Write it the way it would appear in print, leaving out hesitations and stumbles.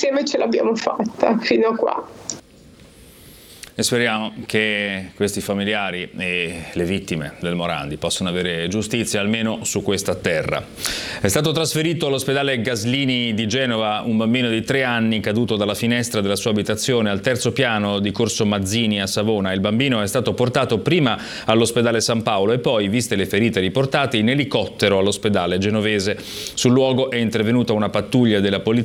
insieme ce l'abbiamo fatta fino a qua. E speriamo che questi familiari e le vittime del Morandi possano avere giustizia almeno su questa terra. È stato trasferito all'ospedale Gaslini di Genova un bambino di 3 anni caduto dalla finestra della sua abitazione al 3° piano di Corso Mazzini a Savona. Il bambino è stato portato prima all'ospedale San Paolo e poi, viste le ferite riportate, in elicottero all'ospedale genovese. Sul luogo è intervenuta una pattuglia della polizia